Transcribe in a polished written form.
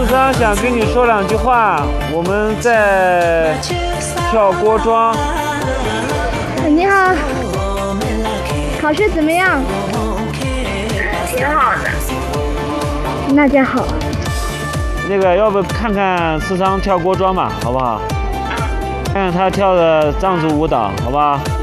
四三想跟你说两句话，我们在跳锅庄。 你好，考试怎么样？ 挺好的。 那就好。 那个，要不看看四三跳锅庄吧，好不好？看看他跳的藏族舞蹈，好不好？